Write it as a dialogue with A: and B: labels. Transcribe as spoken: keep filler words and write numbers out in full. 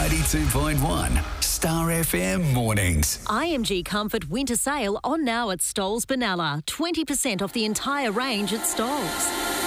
A: eighty-two point one Star F M mornings.
B: I M G Comfort winter sale on now at Stoles Benalla. twenty percent off the entire range at Stoles.